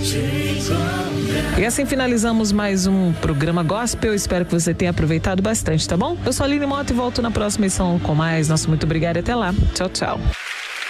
E assim finalizamos mais um programa Gospel. Espero que você tenha aproveitado bastante, tá bom? Eu sou a Aline Mota e volto na próxima edição com mais. Nosso muito obrigado e até lá. Tchau, tchau.